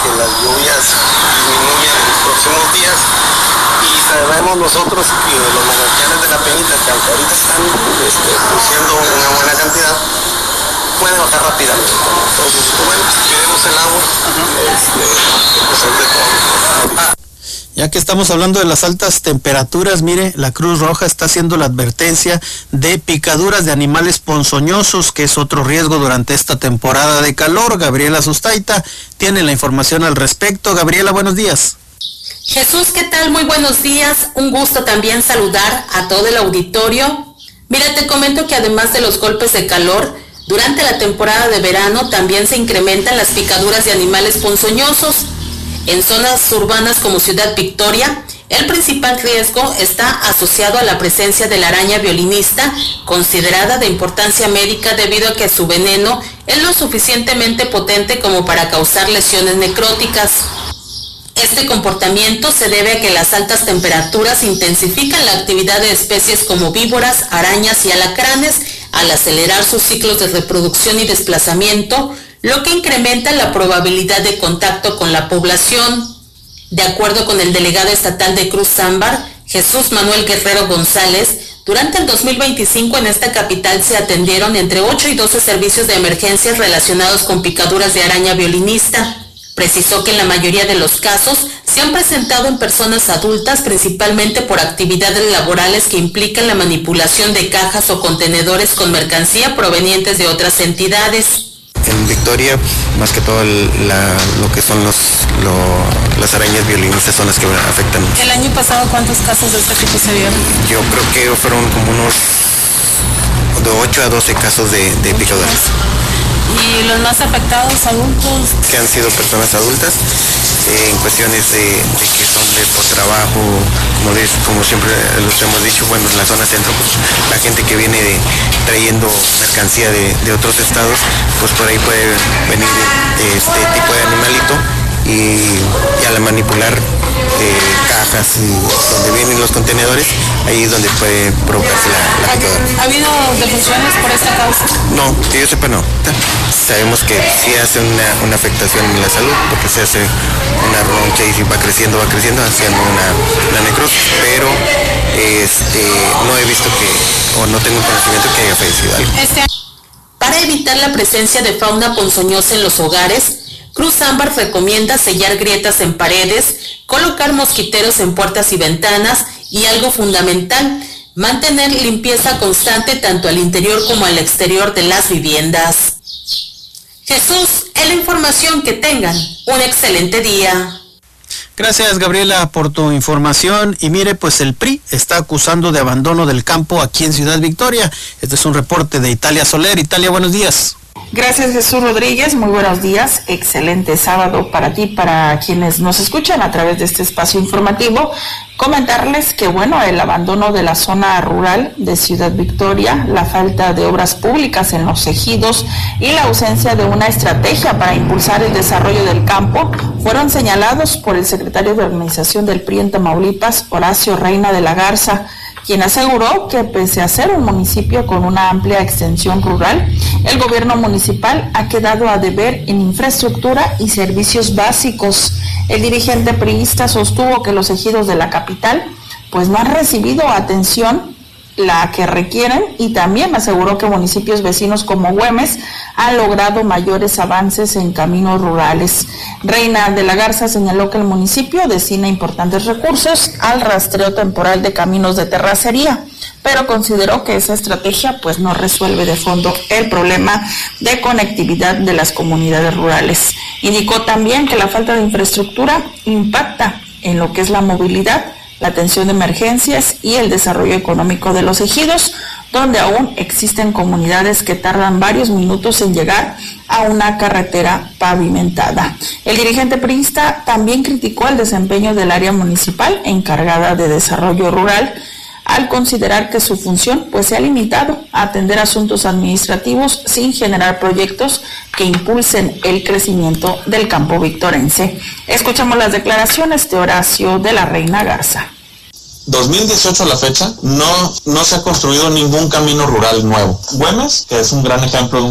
que las lluvias disminuyan en los próximos días y sabemos nosotros que los manantiales de la Peñita, que aunque ahorita están produciendo una buena cantidad, puede bajar rápidamente. Entonces, bueno, si queremos el agua, pues es de todo. Ya que estamos hablando de las altas temperaturas, mire, la Cruz Roja está haciendo la advertencia de picaduras de animales ponzoñosos, que es otro riesgo durante esta temporada de calor. Gabriela Sustaita tiene la información al respecto. Gabriela, buenos días. Jesús, ¿qué tal? Muy buenos días. Un gusto también saludar a todo el auditorio. Mira, te comento que además de los golpes de calor, durante la temporada de verano también se incrementan las picaduras de animales ponzoñosos. En zonas urbanas como Ciudad Victoria, el principal riesgo está asociado a la presencia de la araña violinista, considerada de importancia médica debido a que su veneno es lo suficientemente potente como para causar lesiones necróticas. Este comportamiento se debe a que las altas temperaturas intensifican la actividad de especies como víboras, arañas y alacranes al acelerar sus ciclos de reproducción y desplazamiento, lo que incrementa la probabilidad de contacto con la población. De acuerdo con el delegado estatal de Cruz Ámbar, Jesús Manuel Guerrero González, durante el 2025 en esta capital se atendieron entre 8 y 12 servicios de emergencias relacionados con picaduras de araña violinista. Precisó que en la mayoría de los casos se han presentado en personas adultas, principalmente por actividades laborales que implican la manipulación de cajas o contenedores con mercancía provenientes de otras entidades. En Victoria, más que todo lo que son las arañas violinistas son las que afectan. ¿El año pasado cuántos casos de este tipo se vieron? Yo creo que fueron como unos de 8 a 12 casos de picaduras. ¿Y los más afectados, adultos? Que han sido personas adultas, en cuestiones de que son de por trabajo, como siempre los hemos dicho, bueno, en la zona centro, pues la gente que viene trayendo mercancía de otros estados, pues por ahí puede venir este tipo de animalito y al manipular cajas y donde vienen los contenedores, ahí es donde puede provocarse la picadura. ¿Ha habido defunciones por esta causa? No, que yo sepa no. Sabemos que sí hace una afectación en la salud, porque se hace una roncha y va creciendo, haciendo una necrosis, pero no he visto o no tengo conocimiento que haya fallecido alguien. Para evitar la presencia de fauna ponzoñosa en los hogares, Cruz Ámbar recomienda sellar grietas en paredes, colocar mosquiteros en puertas y ventanas y algo fundamental, mantener limpieza constante tanto al interior como al exterior de las viviendas. Jesús, es la información. Que tengan un excelente día. Gracias, Gabriela, por tu información. Y mire, pues el PRI está acusando de abandono del campo aquí en Ciudad Victoria. Este es un reporte de Italia Soler. Italia, buenos días. Gracias, Jesús Rodríguez, muy buenos días, excelente sábado para ti, para quienes nos escuchan a través de este espacio informativo. Comentarles que, bueno, el abandono de la zona rural de Ciudad Victoria, la falta de obras públicas en los ejidos y la ausencia de una estrategia para impulsar el desarrollo del campo fueron señalados por el secretario de Organización del PRI en Tamaulipas, Horacio Reina de la Garza, quien aseguró que pese a ser un municipio con una amplia extensión rural, el gobierno municipal ha quedado a deber en infraestructura y servicios básicos. El dirigente priista sostuvo que los ejidos de la capital pues no han recibido atención la que requieren, y también aseguró que municipios vecinos como Güemes han logrado mayores avances en caminos rurales. Reina de la Garza señaló que el municipio destina importantes recursos al rastreo temporal de caminos de terracería, pero consideró que esa estrategia pues no resuelve de fondo el problema de conectividad de las comunidades rurales. Indicó también que la falta de infraestructura impacta en lo que es la movilidad, la atención de emergencias y el desarrollo económico de los ejidos, donde aún existen comunidades que tardan varios minutos en llegar a una carretera pavimentada. El dirigente priista también criticó el desempeño del área municipal encargada de desarrollo rural, al considerar que su función pues se ha limitado a atender asuntos administrativos sin generar proyectos que impulsen el crecimiento del campo victorense. Escuchamos las declaraciones de Horacio de la Reina Garza. 2018 a la fecha no se ha construido ningún camino rural nuevo. Güemes, que es un gran ejemplo de un